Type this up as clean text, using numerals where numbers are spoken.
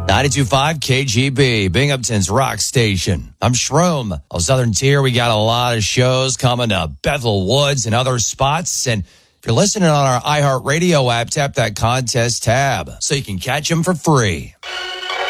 92.5 KGB, Binghamton's rock station. I'm Shroom. On Southern Tier, we got a lot of shows coming to Bethel Woods and other spots. And if you're listening on our iHeartRadio app, tap that contest tab so you can catch them for free.